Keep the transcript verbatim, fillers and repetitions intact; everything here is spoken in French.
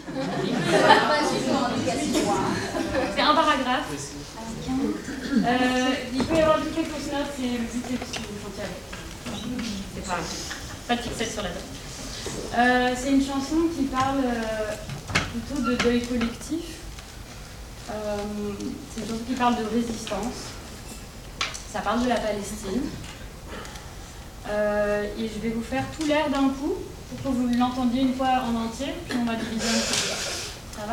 C'est un paragraphe. Euh, il peut y avoir quelques fausses notes, c'est le but est que vous chantiez avec. C'est pas, pas de fixette sur la date. Euh, c'est une chanson qui parle euh, plutôt de deuil collectif. Euh, c'est une chanson qui parle de résistance. Ça parle de la Palestine. Euh, et je vais vous faire tout l'air d'un coup pour que vous l'entendiez une fois en entier, puis on va diviser un petit peu. Ça va ?